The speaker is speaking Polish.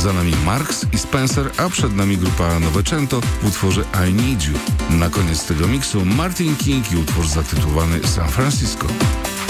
Za nami Marks i Spencer, a przed nami grupa Novecento w utworze I Need You. Na koniec tego miksu Martin King i utwór zatytułowany San Francisco.